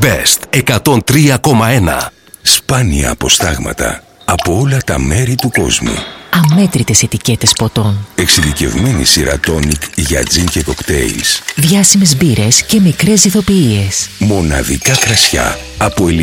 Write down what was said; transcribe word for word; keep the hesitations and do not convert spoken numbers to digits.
Best εκατόν τρία κόμμα ένα. Σπάνια αποστάγματα από όλα τα μέρη του κόσμου. Αμέτρητες ετικέτες ποτών. Εξειδικευμένη σειρά τόνικ για τζιν και κοκτέιλς. Διάσημες μπύρες και μικρές ηθοποιίες. Μοναδικά κρασιά από